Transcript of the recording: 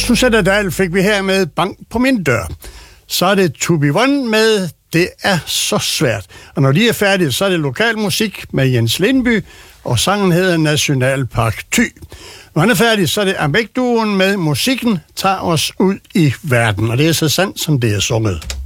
Susanne Dahl fik vi her med Bank på min dør. Så er det To Be One med Det er så svært. Og når de er færdige, så er det lokal musik med Jens Lindby, og sangen hedder Nationalpark Thy. Når han er færdig, så er det Ambek-duoen med Musikken tager os ud i verden. Og det er så sandt, som det er sunget.